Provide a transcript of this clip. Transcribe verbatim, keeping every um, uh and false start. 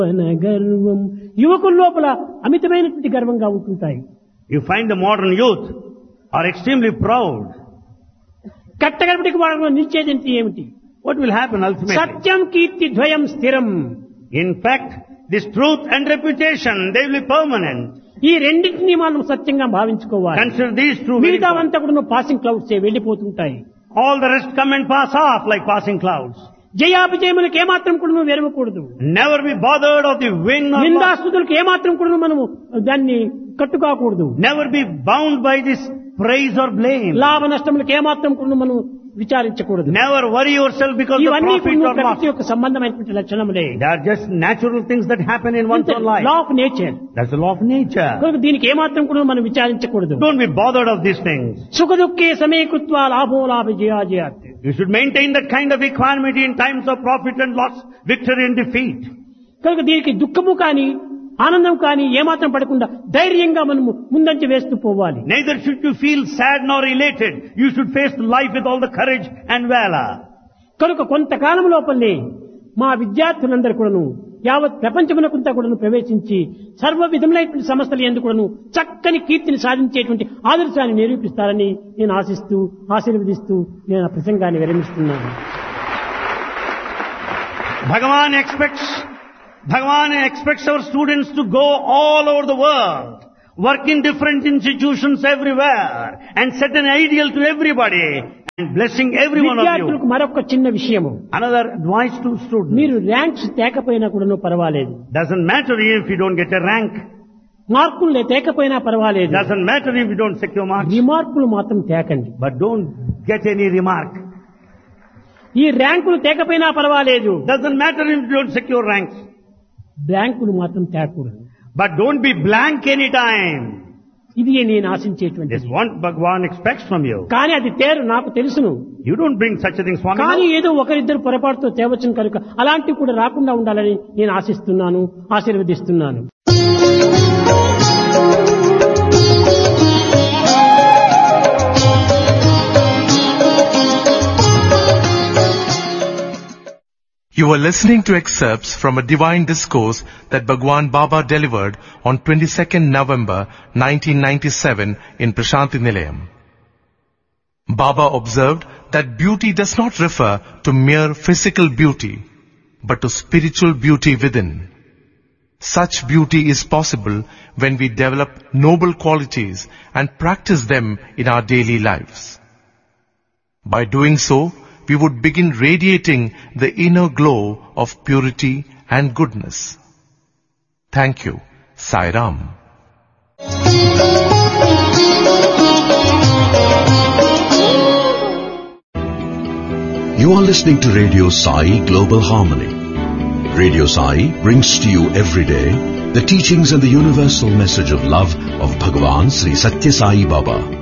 గర్వం యువకుల లోపల అమితమైనటువంటి గర్వంగా ఉంటుంటాయి. You find the modern youth are extremely proud. కట్టగడపటికి వాళ్ళలో నిలిచేదంటే ఏమిటి? What will happen ultimately? సత్యం కీర్తి ద్వయం స్థిరం. In fact, this truth and reputation, they will be permanent. ఈ రెండింటినీ మనం సత్యంగా భావించుకోవాలి. Consider these two. మిగతావంతా కూడా passing clouds వెళ్ళిపోతుంటాయి. All the rest come and pass off like passing clouds. జయాభిజయములకు ఏమాత్రం కూడా నువ్వు వెరవకూడదు. Never be bothered of the win or loss. నిందాస్తుతులకు ఏమాత్రం కూడా మనము దాన్ని కట్టుకోకూడదు. Never be bound by this praise or blame. లాభ నష్టములకు ఏమాత్రం కూడా మనం విచారించకూడదు. Never worry yourself because of ఇవన్నీ profit or ప్రకృతి loss. యొక్క సంబంధమైనటువంటి లక్షణములే. They are just natural things that happen in one's own life. Law of nature. That's the law of nature. కనుక దీనికి ఏమాత్రం కూడా మనం విచారించకూడదు. Don't be bothered of these things. సుఖ దుఃఖే సమీకృత్వా లాభో లాభ జయాజయాత్. You should maintain that kind of equanimity in times of profit and loss, victory and defeat. కనుక దీనికి దుఃఖము కానీ ఆనందం కానీ ఏమాత్రం పడకుండా ధైర్యంగా మనము ముందంటి వేస్తూ పోవాలి. Neither should you feel sad nor elated. You should face life with all the courage and valor. కనుక కొంతకాలం లోపలనే మా విద్యార్థులందరూ కూడాను యావత్ ప్రపంచమునకంతా కూడాను ప్రవేశించి సర్వ విధములైనటువంటి సమస్యలు ఎందుకు కూడాను చక్కని కీర్తిని సాధించేటువంటి ఆదర్శాన్ని నిరూపిస్తారని నేను ఆశిస్తూ ఆశీర్వదిస్తూ నేను ఆ ప్రసంగాన్ని విరమిస్తున్నాను. Bhagavan expects Bhagavan expects our students to go all over the world, work in different institutions everywhere, and set an ideal to everybody, and blessing every one of విద్యార్థులకు you. మరొక చిన్న విషయము. Another advice to students. మీరు ranks తేకపోయినా కూడాను పర్వాలేదు. Doesn't matter if you don't get a rank. మార్కులు తేకపోయినా పర్వాలేదు. Doesn't matter if you don't secure marks. రిమార్కులు మాత్రం తేకండి. But don't get any remark. ఈ ర్యాంకులు తేకపోయినా పర్వాలేదు. Doesn't matter if you don't secure ranks. బ్యాంకులు మాత్రం తేకూడదు. But don't be blank any time. ఇది నేను ఆశించేటువంటి. This is what Bhagavan expects from you. కానీ అది తేరు నాకు తెలుసును. You don't bring such a thing, Swami. కానీ ఏదో ఒకరిద్దరు పొరపాటుతో తేవచ్చును కనుక అలాంటివి కూడా రాకుండా ఉండాలని నేను ఆశిస్తున్నాను, ఆశీర్వదిస్తున్నాను. You are listening to excerpts from a divine discourse that Bhagwan Baba delivered on twenty-second November nineteen ninety-seven in Prashanti Nilayam. Baba observed that beauty does not refer to mere physical beauty, but to spiritual beauty within. Such beauty is possible when we develop noble qualities and practice them in our daily lives. By doing so, we would begin radiating the inner glow of purity and goodness. Thank you. Sai Ram. You are listening to Radio Sai Global Harmony. Radio Sai brings to you every day the teachings and the universal message of love of Bhagavan Sri Satya Sai Baba.